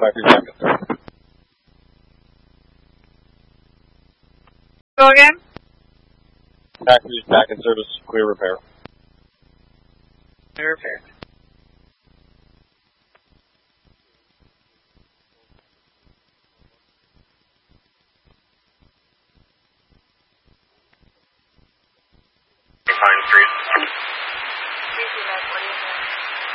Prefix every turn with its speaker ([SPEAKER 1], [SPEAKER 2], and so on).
[SPEAKER 1] Factory back in service.
[SPEAKER 2] Go again?
[SPEAKER 1] Factory's back in service. Clear repair.
[SPEAKER 2] Clear repair.
[SPEAKER 3] Pine Street.